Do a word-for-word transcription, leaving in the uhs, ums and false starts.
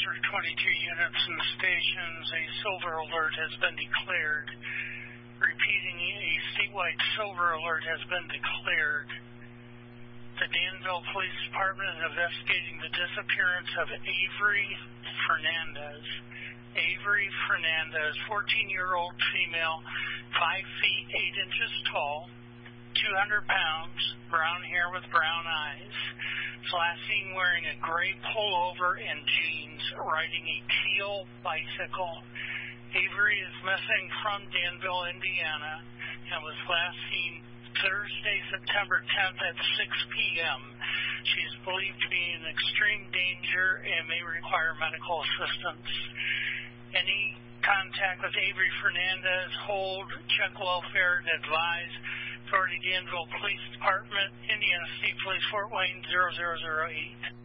for twenty-two units and stations, a silver alert has been declared. Repeating, a statewide silver alert has been declared. The Danville Police Department is investigating the disappearance of Avery Fernandez. Avery Fernandez, fourteen-year-old female, five feet eight inches tall, two hundred pounds, brown hair with brown eyes. Last seen wearing a gray pullover and jeans, riding a teal bicycle. Avery is missing from Danville, Indiana, and was last seen Thursday, September tenth at six p.m. She is believed to be in extreme danger and may require medical assistance. Any contact with Avery Fernandez, hold, check welfare, and advise Authority Danville Police Department, Indiana State Police, Fort Wayne, zero zero zero eight.